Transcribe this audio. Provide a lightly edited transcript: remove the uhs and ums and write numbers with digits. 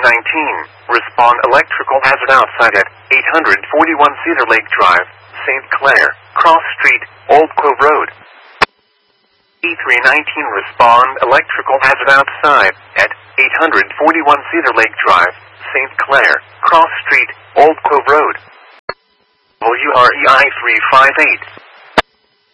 respond electrical hazard outside at 841 Cedar Lake Drive, St. Clair, Cross Street, Old Cove Road. E319 respond electrical hazard outside at 841 Cedar Lake Drive, St. Clair, Cross Street, Old Cove Road. WREI 358.